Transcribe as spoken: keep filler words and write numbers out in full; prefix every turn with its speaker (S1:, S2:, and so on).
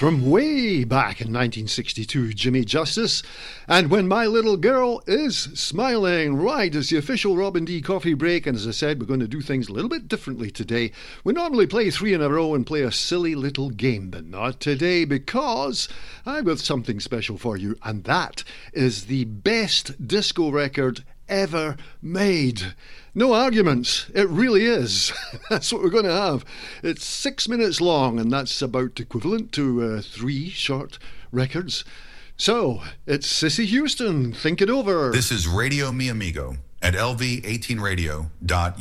S1: From way back in nineteen sixty-two, Jimmy Justice. And When My Little Girl Is Smiling. Right, it's the official Robin D coffee break, and as I said, we're going to do things a little bit differently today. We normally play three in a row and play a silly little game, but not today, because I've got something special for you, and that is the best disco record ever made. No arguments, it really is. That's what we're going to have. It's six minutes long, and that's about equivalent to uh, three short records. So, it's Sissy Houston. Think it over.
S2: This is Radio Mi Amigo at L V eighteen radio dot